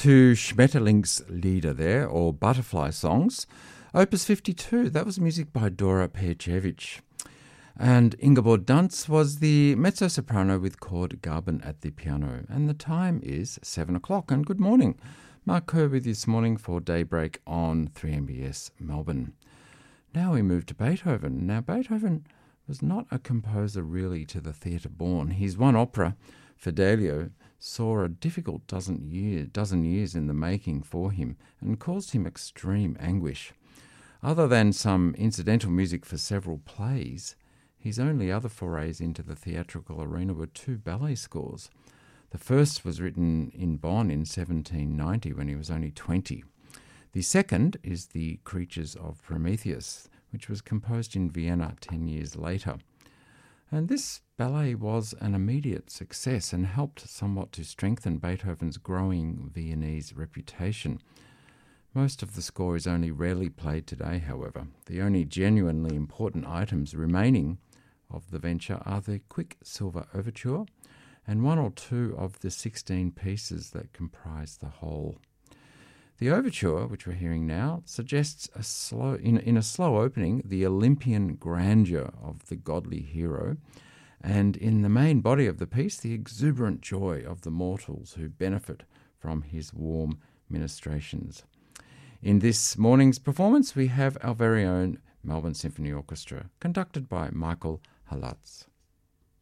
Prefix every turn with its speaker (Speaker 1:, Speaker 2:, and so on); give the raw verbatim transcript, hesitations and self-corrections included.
Speaker 1: to Schmetterlings Lieder there, or Butterfly Songs. Opus fifty-two, that was music by Dora Pejacevic. And Ingeborg Dunz was the mezzo-soprano with Cord Garben at the piano. And the time is seven o'clock. And good morning. Mark Kerr with you this morning for Daybreak on three M B S Melbourne. Now we move to Beethoven. Now Beethoven was not a composer really to the theatre born. His one opera, Fidelio, saw a difficult dozen, year, dozen years in the making for him and caused him extreme anguish. Other than some incidental music for several plays, his only other forays into the theatrical arena were two ballet scores. The first was written in Bonn in seventeen ninety when he was only twenty. The second is The Creatures of Prometheus, which was composed in Vienna ten years later. And this ballet was an immediate success and helped somewhat to strengthen Beethoven's growing Viennese reputation. Most of the score is only rarely played today, however. The only genuinely important items remaining of the venture are the Quicksilver Overture and one or two of the sixteen pieces that comprise the whole. The overture, which we're hearing now, suggests a slow, in, in a slow opening, the Olympian grandeur of the godly hero, and in the main body of the piece, the exuberant joy of the mortals who benefit from his warm ministrations. In this morning's performance, we have our very own Melbourne Symphony Orchestra, conducted by Michael Halatz.